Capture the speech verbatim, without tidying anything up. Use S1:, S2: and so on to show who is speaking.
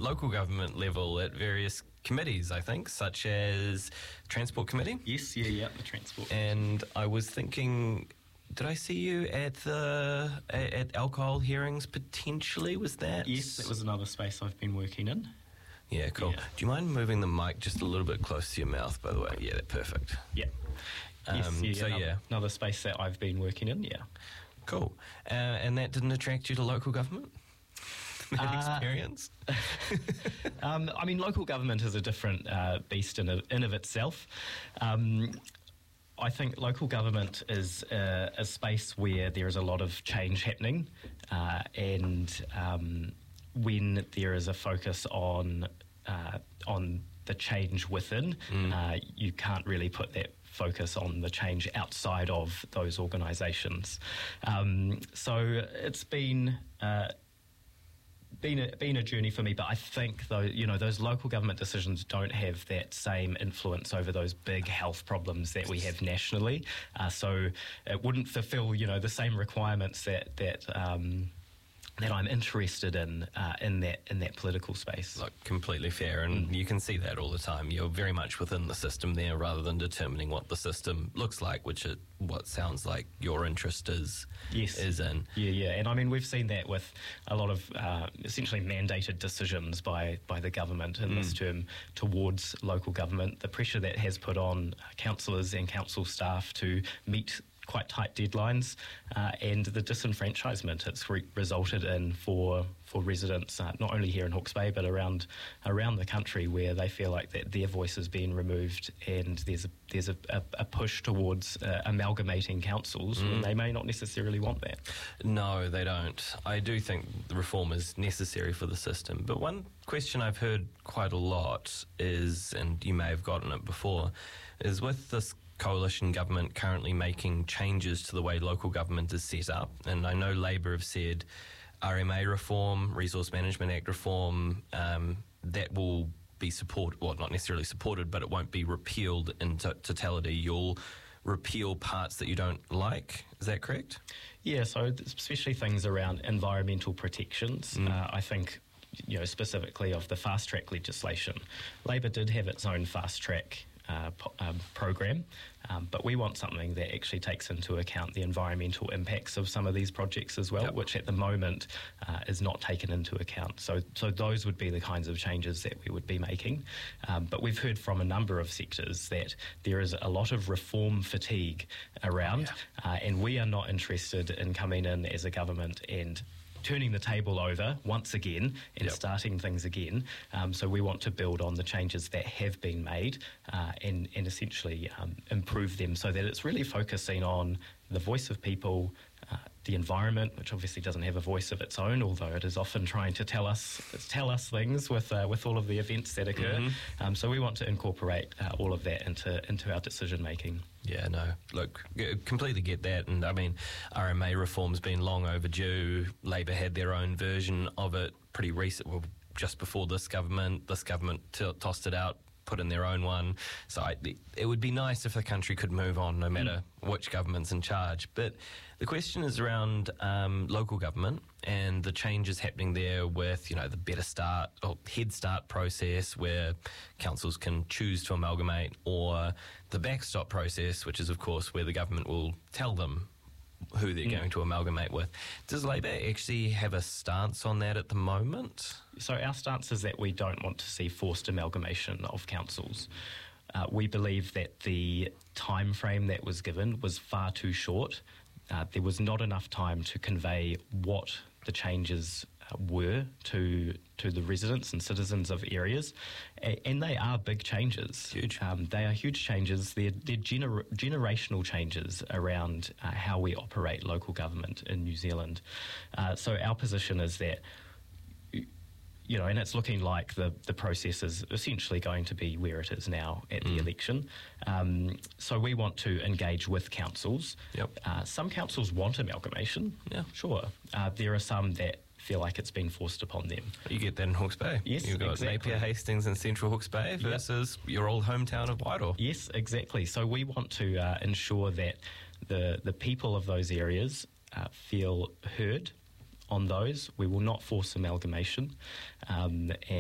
S1: local government level at various committees, I think, such as Transport Committee.
S2: Yes, yeah, yeah, the Transport.
S1: And I was thinking, did I see you at the at, at alcohol hearings potentially? Was that?
S2: Yes, that was another space I've been working in.
S1: Yeah, cool.
S2: Yeah.
S1: Do you mind moving the mic just a little bit closer to your mouth, by the way? Yeah, perfect.
S2: Yeah.
S1: Um,
S2: yes, yeah,
S1: so,
S2: another,
S1: yeah.
S2: another space that I've been working in, yeah.
S1: Cool. Uh, and that didn't attract you to local government? That
S2: Uh,
S1: experience?
S2: um, I mean, local government is a different uh, beast in, in of itself. Um, I think local government is a, a space where there is a lot of change happening, uh, and um, when there is a focus on uh, on the change within,
S1: Mm.
S2: uh, you can't really put that focus on the change outside of those organisations. Um, so it's been. Uh, Been a, been a journey for me, but I think though, you know, those local government decisions don't have that same influence over those big health problems that we have nationally. Uh, so it wouldn't fulfil, you know, the same requirements that that um, that I'm interested in uh, in that in that political space.
S1: Look, completely fair, and
S2: Mm.
S1: you can see that all the time. You're very much within the system there, rather than determining what the system looks like, which is what sounds like your interest is
S2: Yes.
S1: is in.
S2: Yeah, yeah, and I mean we've seen that with a lot of uh, essentially mandated decisions by by the government in
S1: Mm.
S2: this term towards local government. The pressure that has put on councillors and council staff to meet quite tight deadlines, uh, and the disenfranchisement it's re- resulted in for for residents, uh, not only here in Hawke's Bay but around around the country, where they feel like that their voice is being removed, and there's a, there's a, a, a push towards uh, amalgamating councils
S1: Mm.
S2: when they may not necessarily want that.
S1: No, they don't. I do think the reform is necessary for the system. But one question I've heard quite a lot is, and you may have gotten it before, is with this coalition government currently making changes to the way local government is set up, and I know Labor have said R M A reform, Resource Management Act reform, um, that will be supported, well, not necessarily supported, but it won't be repealed in to- totality. You'll repeal parts that you don't like. Is that correct?
S2: Yeah, so especially things around environmental protections.
S1: Mm.
S2: Uh, I think, you know, specifically of the fast track legislation. Labor did have its own fast track uh, po- um, program, um, but we want something that actually takes into account the environmental impacts of some of these projects as well,
S1: Yep.
S2: which at the moment uh, is not taken into account. So, so those would be the kinds of changes that we would be making. Um, but we've heard from a number of sectors that there is a lot of reform fatigue around,
S1: Oh,
S2: uh, and we are not interested in coming in as a government and turning the table over once again and
S1: Yep.
S2: starting things again. Um, so we want to build on the changes that have been made uh, and, and essentially um, improve them so that it's really focusing on the voice of people, uh, the environment, which obviously doesn't have a voice of its own, although it is often trying to tell us tell us things with uh, with all of the events that occur.
S1: Mm-hmm.
S2: Um, so we want to incorporate uh, all of that into into our decision making.
S1: Yeah, no, look, g- completely get that. And I mean, R M A reform's been long overdue. Labor had their own version of it pretty recent, well, just before this government. This government t- tossed it out, put in their own one. So I, it would be nice if the country could move on no matter mm. which government's in charge. But the question is around um, local government and the changes happening there with, you know, the Better Start or Head Start process where councils can choose to amalgamate, or the backstop process, which is, of course, where the government will tell them who they're mm. going to amalgamate with. Does Labor actually have a stance on that at the moment?
S2: So our stance is that we don't want to see forced amalgamation of councils. Uh, we believe that the time frame that was given was far too short. Uh, there was not enough time to convey what the changes uh, were to to the residents and citizens of areas, a- and they are big changes.
S1: Huge.
S2: Um, they are huge changes. They're, they're gener- generational changes around uh, how we operate local government in New Zealand. Uh, so our position is that, you know, and it's looking like the, the process is essentially going to be where it is now at the
S1: Mm.
S2: election. Um, so we want to engage with councils.
S1: Yep.
S2: Uh, some councils want amalgamation.
S1: Yeah.
S2: Sure. Uh, there are some that feel like it's been forced upon them.
S1: You get that in Hawke's Bay.
S2: Yes,
S1: You've got
S2: exactly.
S1: Napier, Hastings and Central Hawke's Bay versus yep. your old hometown of Wairoa.
S2: Yes, exactly. So we want to uh, ensure that the, the people of those areas uh, feel heard on those. We will not force amalgamation. Um, and